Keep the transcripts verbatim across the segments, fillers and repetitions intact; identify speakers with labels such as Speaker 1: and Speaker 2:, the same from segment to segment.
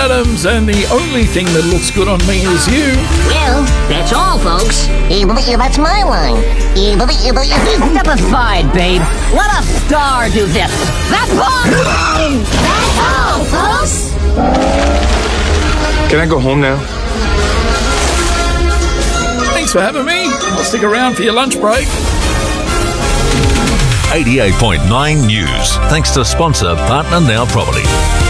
Speaker 1: Adams, and the only thing that looks good on me is you.
Speaker 2: Well, that's all, folks. That's my line. Step aside, babe. Let a star do this. That's all. That's all, folks.
Speaker 3: Can I go home now?
Speaker 1: Thanks for having me. I'll stick around for your lunch break.
Speaker 4: eighty-eight point nine News. Thanks to sponsor Partner Now Property.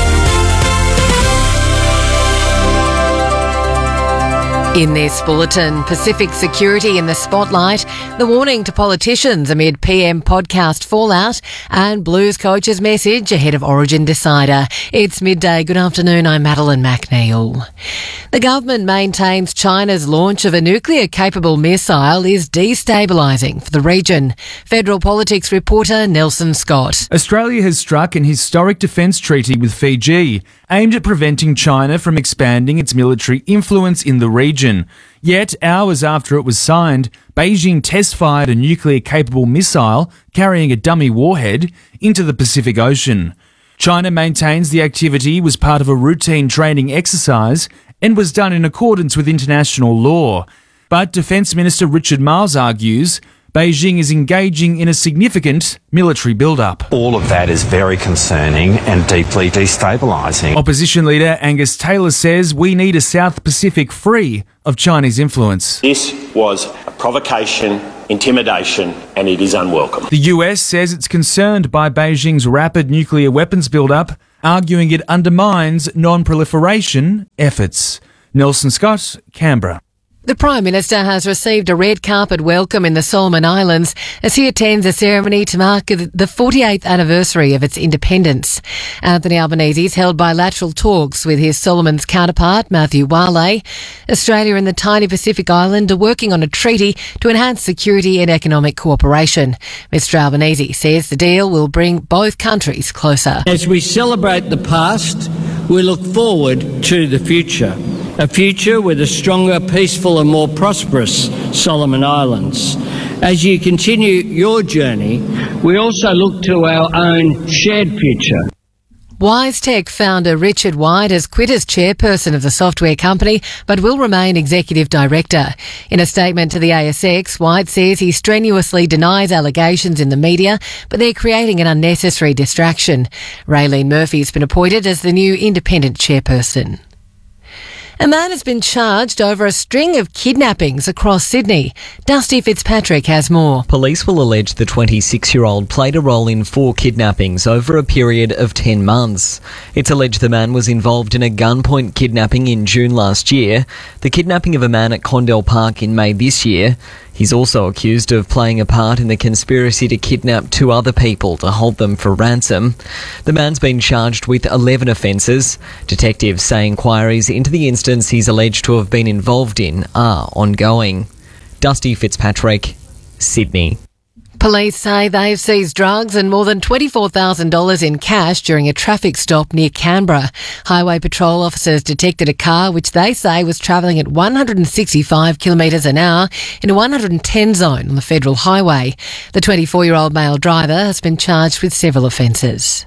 Speaker 5: In this bulletin, Pacific security in the spotlight, the warning to politicians amid P M podcast fallout, and Blues coach's message ahead of Origin decider. It's midday. Good afternoon. I'm Madeline McNeil. The government maintains China's launch of a nuclear-capable missile is destabilising for the region. Federal politics reporter Nelson Scott.
Speaker 6: Australia has struck an historic defence treaty with Fiji, aimed at preventing China from expanding its military influence in the region. Yet, hours after it was signed, Beijing test-fired a nuclear-capable missile carrying a dummy warhead into the Pacific Ocean. China maintains the activity was part of a routine training exercise and was done in accordance with international law. But Defence Minister Richard Marles argues Beijing is engaging in a significant military build-up.
Speaker 7: All of that is very concerning and deeply destabilising.
Speaker 6: Opposition leader Angus Taylor says we need a South Pacific free of Chinese influence.
Speaker 8: This was a provocation, intimidation, and it is unwelcome.
Speaker 6: The U S says it's concerned by Beijing's rapid nuclear weapons build-up, arguing it undermines non-proliferation efforts. Nelson Scott, Canberra.
Speaker 5: The Prime Minister has received a red carpet welcome in the Solomon Islands as he attends a ceremony to mark the forty-eighth anniversary of its independence. Anthony Albanese's held bilateral talks with his Solomons counterpart, Matthew Wale. Australia and the tiny Pacific island are working on a treaty to enhance security and economic cooperation. Mister Albanese says the deal will bring both countries closer.
Speaker 9: As we celebrate the past, we look forward to the future. A future with a stronger, peaceful and more prosperous Solomon Islands. As you continue your journey, we also look to our own shared future.
Speaker 5: WiseTech founder Richard White has quit as chairperson of the software company but will remain executive director. In a statement to the A S X, White says he strenuously denies allegations in the media, but they're creating an unnecessary distraction. Raylene Murphy has been appointed as the new independent chairperson. A man has been charged over a string of kidnappings across Sydney. Dusty Fitzpatrick has more.
Speaker 10: Police will allege the twenty-six-year-old played a role in four kidnappings over a period of ten months. It's alleged the man was involved in a gunpoint kidnapping in June last year, the kidnapping of a man at Condell Park in May this year. He's also accused of playing a part in the conspiracy to kidnap two other people to hold them for ransom. The man's been charged with eleven offences. Detectives say inquiries into the instance he's alleged to have been involved in are ongoing. Dusty Fitzpatrick, Sydney.
Speaker 5: Police say they've seized drugs and more than twenty-four thousand dollars in cash during a traffic stop near Canberra. Highway patrol officers detected a car which they say was travelling at one hundred sixty-five kilometres an hour in a one hundred ten zone on the Federal Highway. The twenty-four-year-old male driver has been charged with several offences.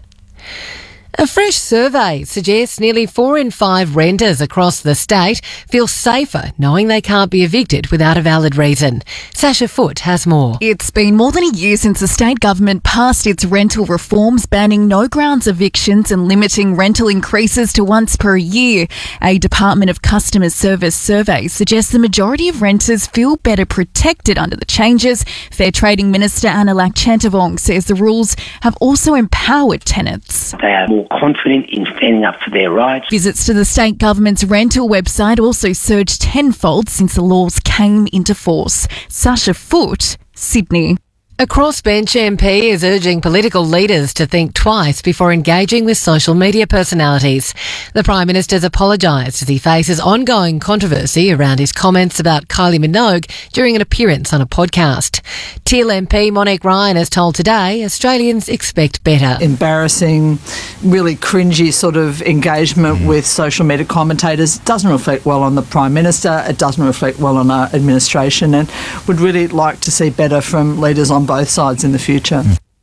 Speaker 5: A fresh survey suggests nearly four in five renters across the state feel safer knowing they can't be evicted without a valid reason. Sasha Foote has more.
Speaker 11: It's been more than a year since the state government passed its rental reforms, banning no grounds evictions and limiting rental increases to once per year. A Department of Customer Service survey suggests the majority of renters feel better protected under the changes. Fair Trading Minister Annalak Chantavong says the rules have also empowered tenants.
Speaker 12: They are more confident in standing up for their rights.
Speaker 11: Visits to the state government's rental website also surged tenfold since the laws came into force. Sasha Foote, Sydney.
Speaker 5: A crossbench M P is urging political leaders to think twice before engaging with social media personalities. The Prime Minister's apologised as he faces ongoing controversy around his comments about Kylie Minogue during an appearance on a podcast. Teal M P Monique Ryan has told Today Australians expect better.
Speaker 13: Embarrassing, really cringy sort of engagement mm. with social media commentators doesn't reflect well on the Prime Minister, it doesn't reflect well on our administration, and would really like to see better from leaders on both sides in the future.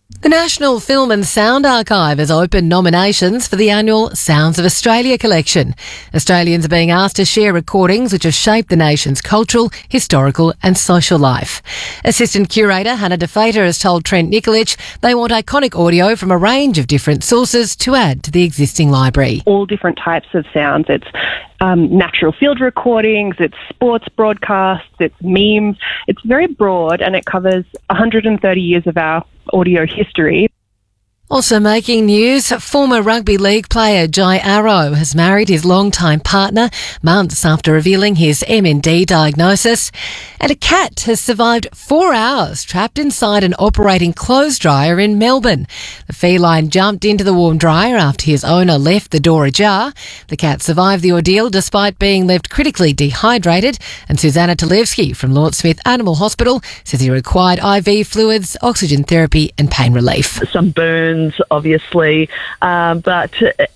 Speaker 5: The National Film and Sound Archive has opened nominations for the annual Sounds of Australia collection. Australians are being asked to share recordings which have shaped the nation's cultural, historical and social life. Assistant Curator Hannah DeFater has told Trent Nikolic they want iconic audio from a range of different sources to add to the existing library.
Speaker 3: All different types of sounds. It's um, natural field recordings, it's sports broadcasts, it's memes. It's very broad and it covers one hundred thirty years of our audio history.
Speaker 5: Also making news, former rugby league player Jai Arrow has married his longtime partner months after revealing his M N D diagnosis. And a cat has survived four hours trapped inside an operating clothes dryer in Melbourne. The feline jumped into the warm dryer after his owner left the door ajar. The cat survived the ordeal despite being left critically dehydrated. And Susanna Talevsky from Lord Smith Animal Hospital says he required I V fluids, oxygen therapy and pain relief.
Speaker 14: Some burns, obviously, um, but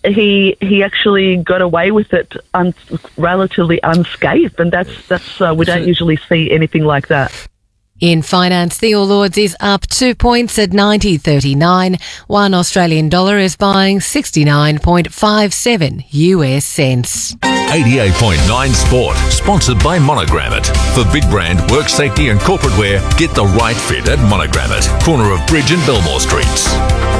Speaker 14: he he actually got away with it un- relatively unscathed, and that's that's uh, we don't usually see anything like that.
Speaker 5: In finance, the All Ords is up two points at ninety thirty-nine. One Australian dollar is buying sixty-nine point five seven U S cents.
Speaker 4: eighty-eight point nine Sport, sponsored by Monogrammet. For big brand, work safety and corporate wear, get the right fit at Monogrammet, corner of Bridge and Belmore Streets.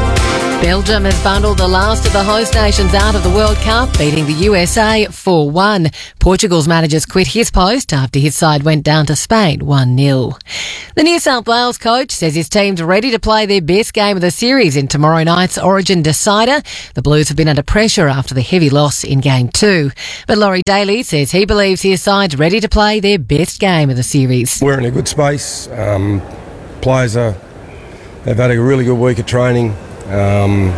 Speaker 5: Belgium has bundled the last of the host nations out of the World Cup, beating the U S A four one. Portugal's managers quit his post after his side went down to Spain one nil. The New South Wales coach says his team's ready to play their best game of the series in tomorrow night's Origin decider. The Blues have been under pressure after the heavy loss in Game two. But Laurie Daly says he believes his side's ready to play their best game of the series.
Speaker 15: We're in a good space. Um, players are, they've had a really good week of training. Um,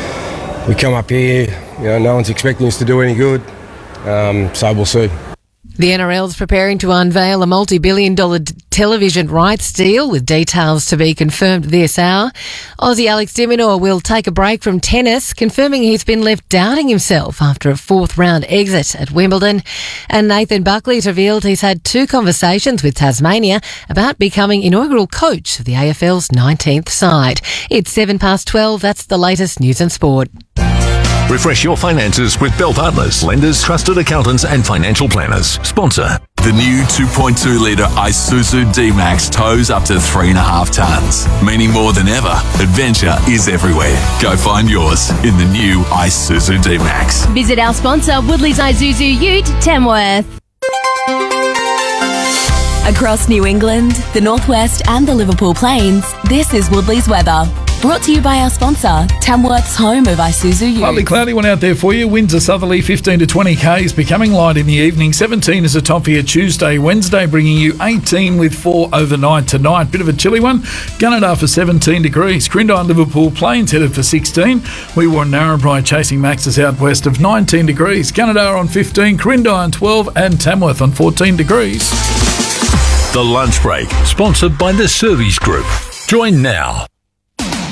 Speaker 15: we come up here, you know, no one's expecting us to do any good, um, so we'll see.
Speaker 5: The N R L's preparing to unveil a multi-billion dollar d- television rights deal with details to be confirmed this hour. Aussie Alex de Minaur will take a break from tennis, confirming he's been left doubting himself after a fourth round exit at Wimbledon. And Nathan Buckley's revealed he's had two conversations with Tasmania about becoming inaugural coach of the A F L's nineteenth side. It's seven past twelve. That's the latest news and sport.
Speaker 4: Refresh your finances with Bell Partners, lenders, trusted accountants and financial planners. Sponsor.
Speaker 16: The new two point two litre Isuzu D-Max tows up to three and a half tonnes, meaning more than ever, adventure is everywhere. Go find yours in the new Isuzu D-Max.
Speaker 17: Visit our sponsor, Woodley's Isuzu Ute, Tamworth. Across New England, the Northwest and the Liverpool Plains, this is Woodley's weather. Brought to you by our sponsor, Tamworth's home of Isuzu Ute.
Speaker 1: Lovely cloudy one out there for you. Winds are southerly, fifteen to twenty k's, becoming light in the evening. seventeen is a top for your Tuesday. Wednesday bringing you eighteen with four overnight tonight. Bit of a chilly one. Gunnedah for seventeen degrees. Crindai and Liverpool Plains headed for sixteen. We were in Narrabri chasing maxes out west of nineteen degrees. Gunnedah on fifteen, Crindai on twelve and Tamworth on fourteen degrees.
Speaker 4: The Lunch Break, sponsored by the Service Group. Join now.